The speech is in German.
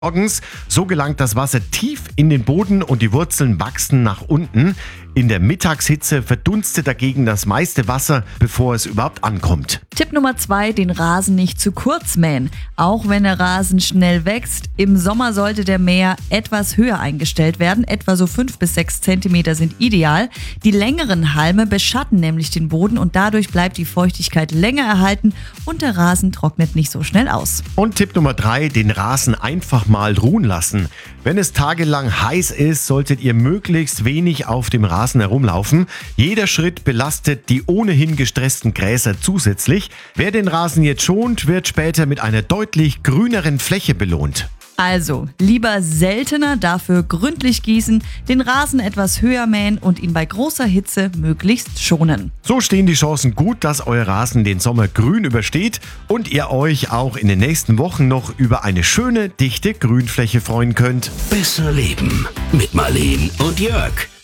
Morgens. So gelangt das Wasser tief in den Boden und die Wurzeln wachsen nach unten. In der Mittagshitze verdunstet dagegen das meiste Wasser, bevor es überhaupt ankommt. Tipp Nummer 2, den Rasen nicht zu kurz mähen. Auch wenn der Rasen schnell wächst, im Sommer sollte der Mäher etwas höher eingestellt werden. Etwa so 5 bis 6 Zentimeter sind ideal. Die längeren Halme beschatten nämlich den Boden und dadurch bleibt die Feuchtigkeit länger erhalten und der Rasen trocknet nicht so schnell aus. Und Tipp Nummer 3, den Rasen einfach mal ruhen lassen. Wenn es tagelang heiß ist, solltet ihr möglichst wenig auf dem Rasen herumlaufen. Jeder Schritt belastet die ohnehin gestressten Gräser zusätzlich. Wer den Rasen jetzt schont, wird später mit einer deutlich grüneren Fläche belohnt. Also, lieber seltener, dafür gründlich gießen, den Rasen etwas höher mähen und ihn bei großer Hitze möglichst schonen. So stehen die Chancen gut, dass euer Rasen den Sommer grün übersteht und ihr euch auch in den nächsten Wochen noch über eine schöne, dichte Grünfläche freuen könnt. Besser leben mit Marleen und Jörg.